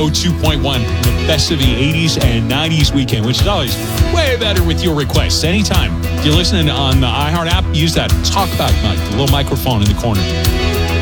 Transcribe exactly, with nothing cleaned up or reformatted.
oh two point one, the best of the eighties and nineties weekend, which is always way better with your requests. Anytime. If you're listening on the iHeart app, use that talkback mic, the little microphone in the corner.